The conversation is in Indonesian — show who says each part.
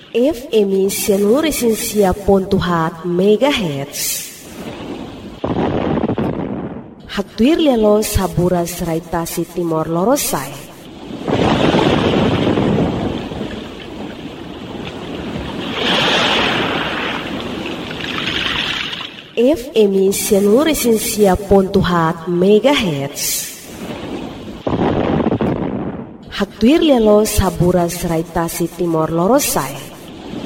Speaker 1: FM Seluruh Pontuhat MHz. Haktuir lelo sabura seraitasi Timor Lorosai. FM Seluruh Pontuhat MHz. Haktuir lelo sabura seraitasi Timor Lorosai.